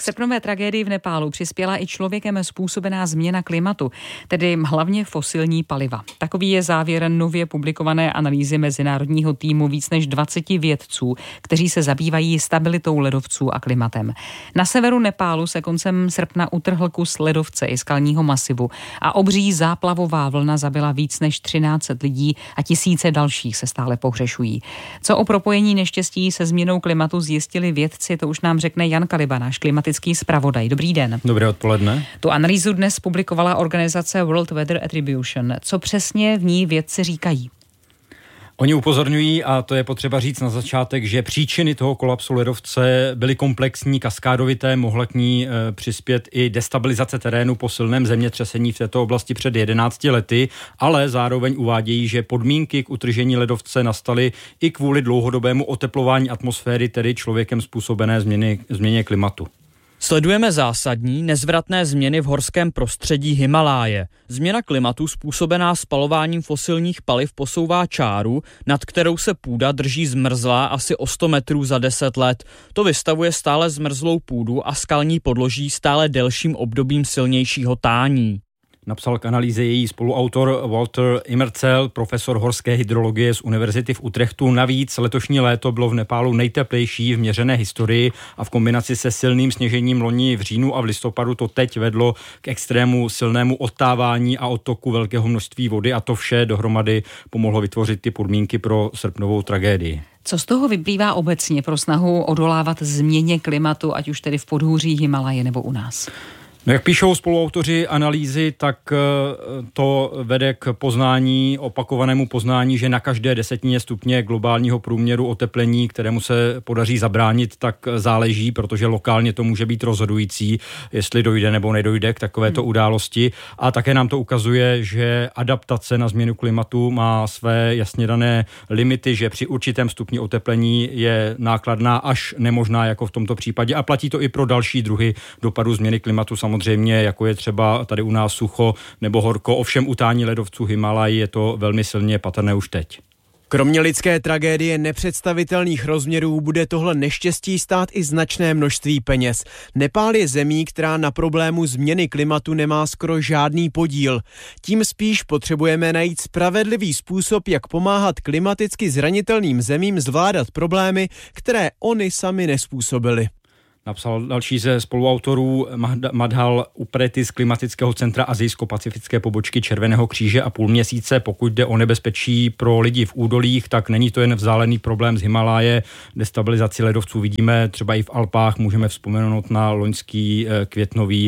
srpnové tragédii v Nepálu přispěla i člověkem způsobená změna klimatu, tedy hlavně fosilní paliva. Takový je závěr nově publikované analýzy mezinárodního týmu víc než 20 vědců, kteří se zabývají stabilitou ledovců a klimatem. Na severu Nepálu se koncem srpna utrhl kus ledovce i skalního masivu a obří záplavová vlna zabila víc než 1300 lidí a tisíce dalších se stále pohřešují. Co o propojení neštěstí se změnou klimatu zjistili vědci, to už nám řekne Jan Kaliba, náš klimatický zpravodaj. Dobrý den. Dobré odpoledne. Tu analýzu dnes publikovala organizace World Weather Attribution. Co přesně v ní vědci říkají? Oni upozorňují, a to je potřeba říct na začátek, že příčiny toho kolapsu ledovce byly komplexní, kaskádovité, mohla k ní přispět i destabilizace terénu po silném zemětřesení v této oblasti před 11 lety, ale zároveň uvádějí, že podmínky k utržení ledovce nastaly i kvůli dlouhodobému oteplování atmosféry, tedy člověkem způsobené změně klimatu. Sledujeme zásadní, nezvratné změny v horském prostředí Himaláje. Změna klimatu způsobená spalováním fosilních paliv posouvá čáru, nad kterou se půda drží zmrzlá asi o 100 metrů za 10 let. To vystavuje stále zmrzlou půdu a skalní podloží stále delším obdobím silnějšího tání. Napsal k analýze její spoluautor Walter Immerzel, profesor horské hydrologie z univerzity v Utrechtu. Navíc letošní léto bylo v Nepálu nejteplejší v měřené historii a v kombinaci se silným sněžením loni v říjnu a v listopadu to teď vedlo k extrému silnému odtávání a odtoku velkého množství vody a to vše dohromady pomohlo vytvořit ty podmínky pro srpnovou tragédii. Co z toho vyplývá obecně pro snahu odolávat změně klimatu, ať už tedy v podhůří Himalaje nebo u nás? No, jak píšou spoluautoři analýzy, tak to vede k opakovanému poznání, že na každé 10 stupně globálního průměru oteplení, kterému se podaří zabránit, tak záleží, protože lokálně to může být rozhodující, jestli dojde nebo nedojde k takovéto události. A také nám to ukazuje, že adaptace na změnu klimatu má své jasně dané limity, že při určitém stupni oteplení je nákladná až nemožná, jako v tomto případě. A platí to i pro další druhy dopadu změny klimatu, samozřejmě, jako je třeba tady u nás sucho nebo horko, ovšem utání ledovců Himalají je to velmi silně patrné už teď. Kromě lidské tragédie nepředstavitelných rozměrů bude tohle neštěstí stát i značné množství peněz. Nepál je zemí, která na problému změny klimatu nemá skoro žádný podíl. Tím spíš potřebujeme najít spravedlivý způsob, jak pomáhat klimaticky zranitelným zemím zvládat problémy, které oni sami nezpůsobili. Napsal další ze spoluautorů Madhal Upreti z Klimatického centra Asijsko-pacifické pobočky Červeného kříže a půl měsíce. Pokud jde o nebezpečí pro lidi v údolích, tak není to jen vzdálený problém z Himaláje. Destabilizaci ledovců vidíme třeba i v Alpách. Můžeme vzpomenout na loňský květnový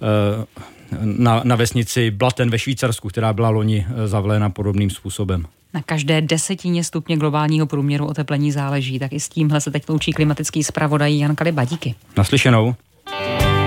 na vesnici Blatten ve Švýcarsku, která byla loni zavléna podobným způsobem. Na každé 10 stupně globálního průměru oteplení záleží, tak i s tímhle se teď loučí klimatický zpravodaj Jan Kaliba. Díky. Naslyšenou.